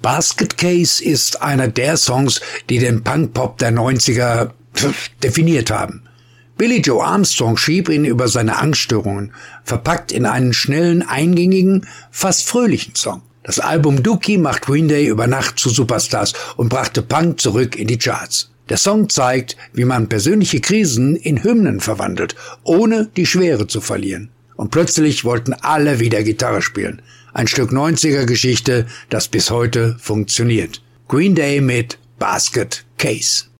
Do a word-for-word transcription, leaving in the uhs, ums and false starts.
Basket Case ist einer der Songs, die den Punkpop der neunziger definiert haben. Billie Joe Armstrong schrieb ihn über seine Angststörungen, verpackt in einen schnellen, eingängigen, fast fröhlichen Song. Das Album Dookie macht Green Day über Nacht zu Superstars und brachte Punk zurück in die Charts. Der Song zeigt, wie man persönliche Krisen in Hymnen verwandelt, ohne die Schwere zu verlieren. Und plötzlich wollten alle wieder Gitarre spielen. Ein Stück neunziger-Geschichte, das bis heute funktioniert. Green Day mit Basket Case.